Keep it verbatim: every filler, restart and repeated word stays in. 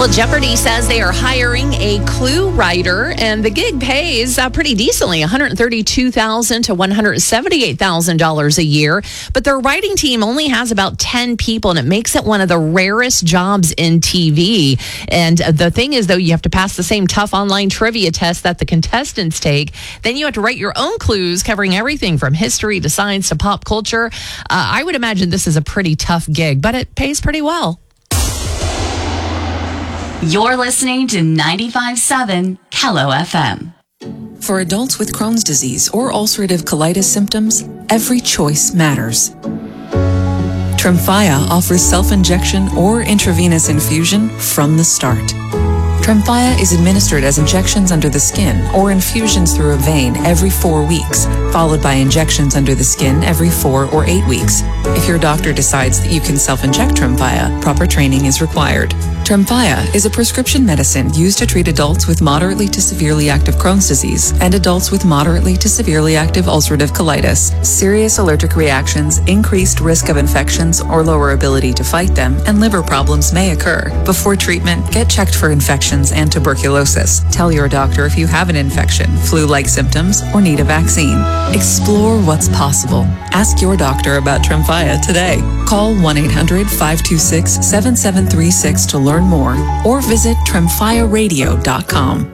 Well, Jeopardy says they are hiring a clue writer, and the gig pays uh, pretty decently, one hundred thirty-two thousand dollars to one hundred seventy-eight thousand dollars a year. But their writing team only has about ten people, and it makes it one of the rarest jobs in T V. And the thing is, though, you have to pass the same tough online trivia test that the contestants take. Then you have to write your own clues covering everything from history to science to pop culture. Uh, I would imagine this is a pretty tough gig, but it pays pretty well. You're listening to ninety-five point seven Kello F M. For adults with Crohn's disease or ulcerative colitis symptoms, every choice matters. Tremfya offers self-injection or intravenous infusion from the start. Tremfya is administered as injections under the skin or infusions through a vein every four weeks, followed by injections under the skin every four or eight weeks. If your doctor decides that you can self-inject Tremfya, proper training is required. Tremfya is a prescription medicine used to treat adults with moderately to severely active Crohn's disease and adults with moderately to severely active ulcerative colitis. Serious allergic reactions, increased risk of infections or lower ability to fight them, and liver problems may occur. Before treatment, get checked for infections and tuberculosis. Tell your doctor if you have an infection, flu-like symptoms, or need a vaccine. Explore what's possible. Ask your doctor about Tremfya today. Call one eight hundred five two six seven seven three six to learn more, or visit tremfya radio dot com.